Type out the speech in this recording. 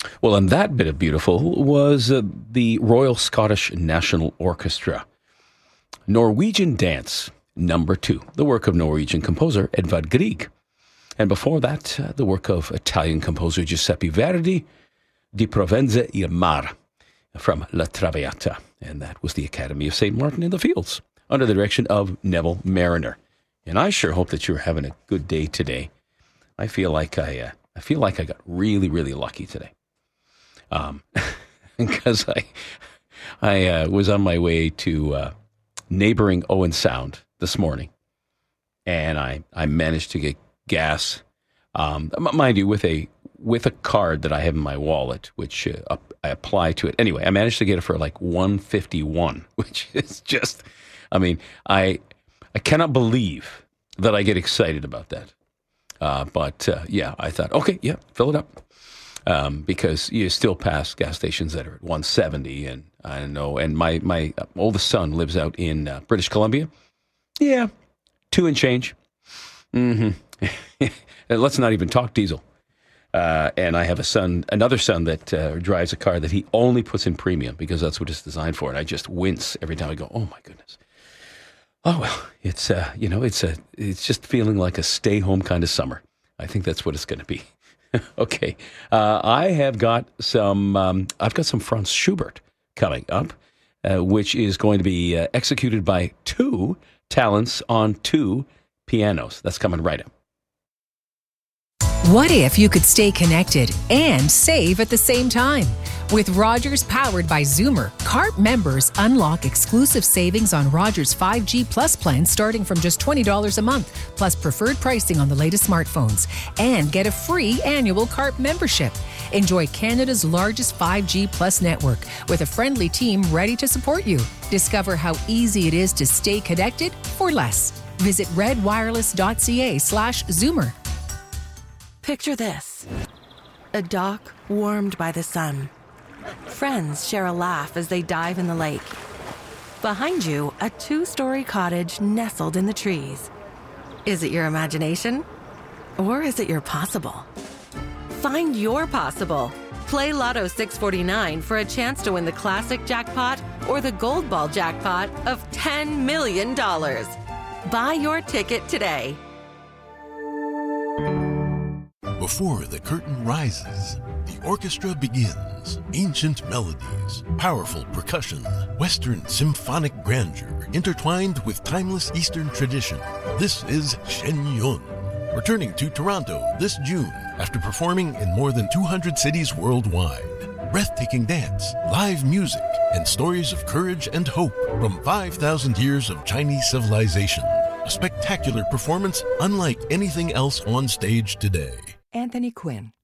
Well, and that bit of beautiful was the Royal Scottish National Orchestra. Norwegian Dance, number 2, the work of Norwegian composer Edvard Grieg. And before that, the work of Italian composer Giuseppe Verdi, Di Provenza il Mar, from La Traviata. And that was the Academy of St. Martin in the Fields, under the direction of Neville Mariner. And I sure hope that you're having a good day today. I feel like I got really, really lucky today. Because I was on my way to neighboring Owen Sound this morning, and I managed to get gas, mind you, with a card that I have in my wallet, which I apply to it. Anyway, I managed to get it for like $1.51, which is just, I cannot believe that I get excited about that. But I thought, okay, yeah, fill it up. Because you still pass gas stations that are at 170, and I don't know. And my oldest son lives out in British Columbia. Yeah, 2 and change. Let's not even talk diesel. And I have another son that drives a car that he only puts in premium because that's what it's designed for. And I just wince every time I go, oh my goodness. Oh well, it's just feeling like a stay home kind of summer. I think that's what it's going to be. Okay, I have got some. I've got some Franz Schubert coming up, which is going to be executed by 2 talents on 2 pianos. That's coming right up. What if you could stay connected and save at the same time? With Rogers powered by Zoomer, CARP members unlock exclusive savings on Rogers 5G Plus plans starting from just $20 a month, plus preferred pricing on the latest smartphones, and get a free annual CARP membership. Enjoy Canada's largest 5G Plus network with a friendly team ready to support you. Discover how easy it is to stay connected for less. Visit redwireless.ca/Zoomer. Picture this. A dock warmed by the sun. Friends share a laugh as they dive in the lake. Behind you, a 2-story cottage nestled in the trees. Is it your imagination? Or is it your possible? Find your possible. Play Lotto 649 for a chance to win the classic jackpot or the gold ball jackpot of $10 million. Buy your ticket today. Before the curtain rises, the orchestra begins. Ancient melodies, powerful percussion, Western symphonic grandeur intertwined with timeless Eastern tradition. This is Shen Yun, returning to Toronto this June after performing in more than 200 cities worldwide. Breathtaking dance, live music, and stories of courage and hope from 5,000 years of Chinese civilization. A spectacular performance unlike anything else on stage today. Anthony Quinn,